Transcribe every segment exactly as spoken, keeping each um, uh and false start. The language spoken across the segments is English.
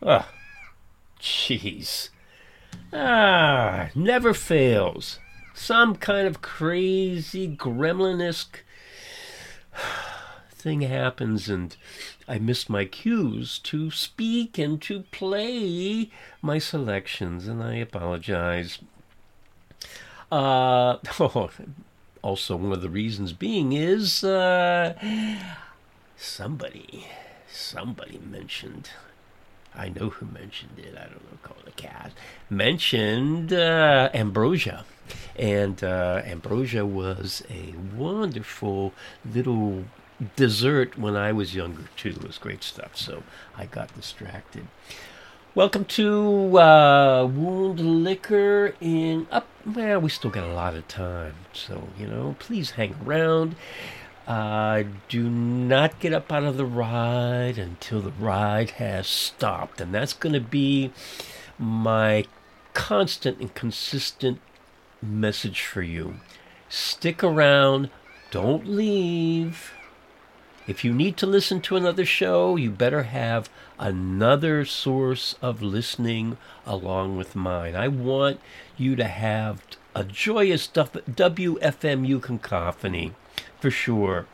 Ah, jeez. Ah, never fails. Some kind of crazy gremlin-esque thing happens and I missed my cues to speak and to play my selections, and I apologize. Uh, oh, also, one of the reasons being is uh, somebody, somebody mentioned, I know who mentioned it, I don't know, call it a cat, mentioned uh, ambrosia. And uh, ambrosia was a wonderful little dessert when I was younger, too. It was great stuff, so I got distracted. Welcome to uh, Wound Liquor in up. Well, we still got a lot of time, so you know, please hang around. Uh, do not get up out of the ride until the ride has stopped, and that's going to be my constant and consistent message for you. Stick around. Don't leave. If you need to listen to another show, you better have another source of listening along with mine. I want you to have a joyous W F M U cacophony, for sure.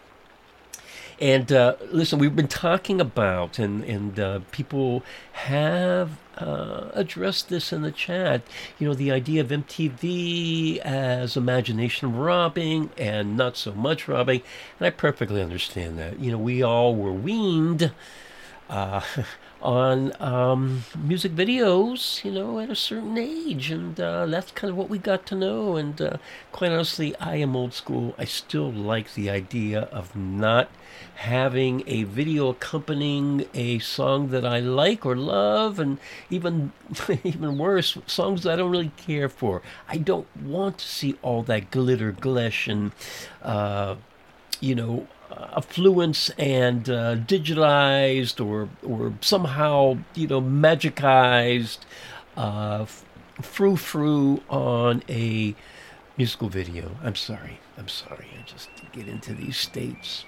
And uh, listen, we've been talking about, and, and uh, people have uh, addressed this in the chat, you know, the idea of M T V as imagination robbing and not so much robbing. And I perfectly understand that. You know, we all were weaned uh, on um, music videos, you know, at a certain age. And uh, that's kind of what we got to know. And uh, quite honestly, I am old school. I still like the idea of not having a video accompanying a song that I like or love, and even even worse, songs that I don't really care for. I don't want to see all that glitter, glesh, and uh, you know, affluence and uh, digitalized or or somehow, you know, magicized uh, frou frou on a musical video. I'm sorry. I'm sorry. I just get into these states.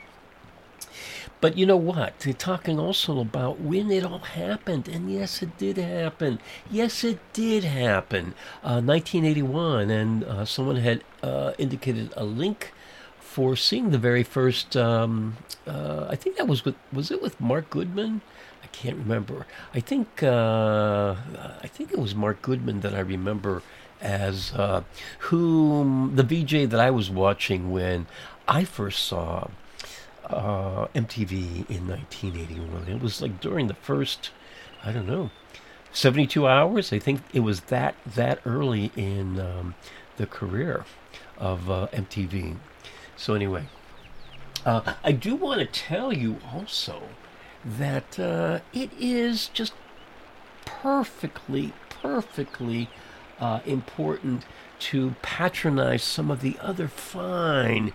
But you know what? They're talking also about when it all happened. And yes, it did happen. Yes, it did happen. Uh, nineteen eighty-one. And uh, someone had uh, indicated a link for seeing the very first, um, uh, I think that was with, was it with Mark Goodman? I can't remember. I think, uh, I think it was Mark Goodman that I remember as uh, whom, the V J that I was watching when I first saw Uh, M T V in nineteen eighty-one. It was like during the first, I don't know, seventy-two hours. I think it was that that early in um, the career of uh, M T V. So anyway, uh, I do want to tell you also that uh, it is just perfectly, perfectly uh, important to patronize some of the other fine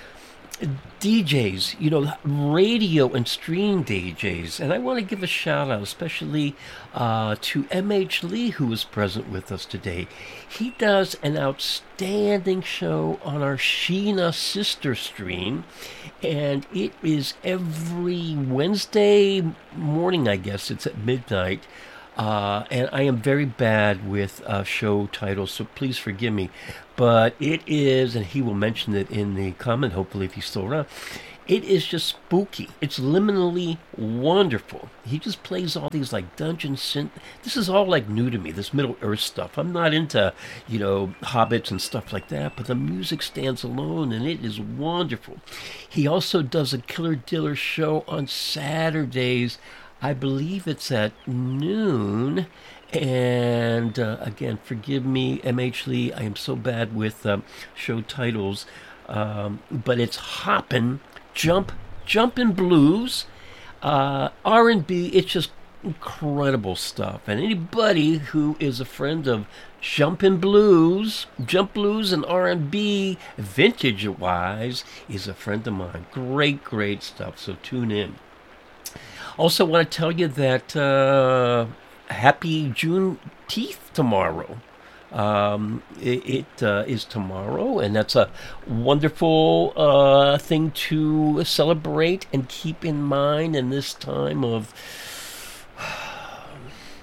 D Js, you know, radio and stream D Js. And I want to give a shout out, especially uh, to M H Lee, who is present with us today. He does an outstanding show on our Sheena sister stream, and it is every Wednesday morning, I guess. It's at midnight. Uh, and I am very bad with uh, show titles, so please forgive me. But it is, and he will mention it in the comment, hopefully, if he's still around. It is just spooky. It's liminally wonderful. He just plays all these, like, dungeon synth. This is all, like, new to me, this Middle Earth stuff. I'm not into, you know, hobbits and stuff like that, but the music stands alone, and it is wonderful. He also does a Killer Diller show on Saturdays. I believe it's at noon. And uh, again, forgive me, M H Lee. I am so bad with um, show titles, um, but it's hoppin', jump, jumpin' blues, uh, R and B. It's just incredible stuff. And anybody who is a friend of jumpin' blues, jump blues, and R and B, vintage-wise, is a friend of mine. Great, great stuff. So tune in. Also, want to tell you that. Uh, Happy Juneteenth tomorrow. Um, it it uh, is tomorrow, and that's a wonderful uh, thing to celebrate and keep in mind in this time of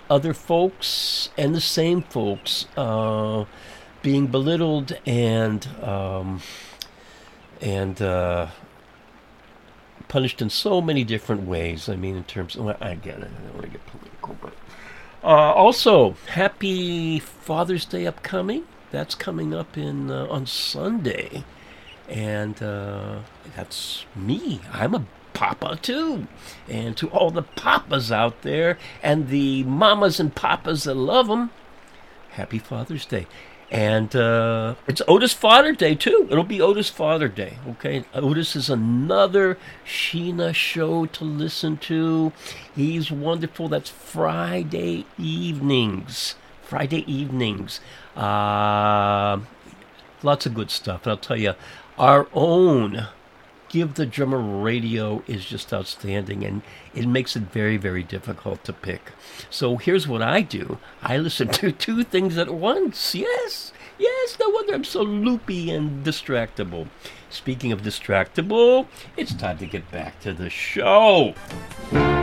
other folks and the same folks uh, being belittled and um, and uh, punished in so many different ways. I mean, in terms of, well, I get it. I don't want to get political, but uh, also happy Father's Day upcoming. That's coming up in uh, on Sunday. And uh, that's me. I'm a papa too. And to all the papas out there and the mamas and papas that love them, happy Father's Day. And uh, it's Otis Father Day too. It'll be Otis Father Day. Okay, Otis is another Sheena show to listen to. He's wonderful. That's Friday evenings. Friday evenings. Uh, lots of good stuff. And I'll tell you, our own Give the Drummer Radio is just outstanding, and it makes it very, very difficult to pick. So here's what I do. I listen to two things at once. Yes, yes, no wonder I'm so loopy and distractible. Speaking of distractible, it's time to get back to the show.